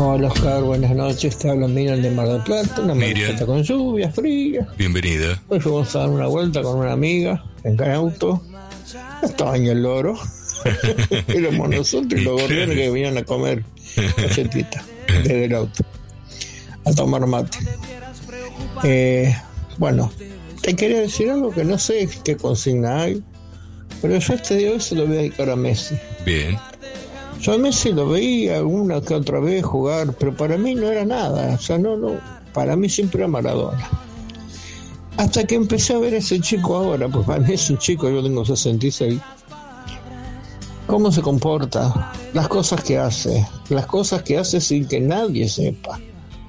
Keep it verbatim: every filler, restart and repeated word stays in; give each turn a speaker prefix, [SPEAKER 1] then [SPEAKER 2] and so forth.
[SPEAKER 1] Hola Oscar, buenas noches, te habla Miriam de Mar del Plata, una mañana con lluvia, fría.
[SPEAKER 2] Bienvenida.
[SPEAKER 1] Hoy fuimos a dar una vuelta con una amiga en auto, estaba en el loro, éramos nosotros y los gorriones que venían a comer cachetita desde el auto, a tomar mate. Eh, bueno, te quería decir algo que no sé qué consigna hay, pero yo este día hoy se lo voy a dedicar a Messi.
[SPEAKER 2] Bien.
[SPEAKER 1] Yo a Messi lo veía alguna que otra vez jugar, pero para mí no era nada, o sea, no, no, para mí siempre era Maradona. Hasta que empecé a ver a ese chico ahora, pues para mí es un chico, yo tengo sesenta y seis, cómo se comporta, las cosas que hace, las cosas que hace sin que nadie sepa.